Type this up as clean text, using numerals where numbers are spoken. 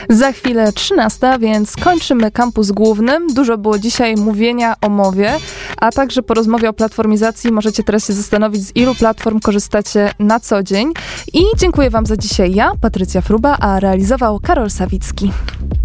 Za chwilę 13, więc kończymy kampus głównym. Dużo było dzisiaj mówienia o mowie, a także po rozmowie o platformizacji możecie teraz się zastanowić, z ilu platform korzystacie na co dzień. I dziękuję wam za dzisiaj. Ja, Patrycja Fruba, a realizował Karol Sawicki.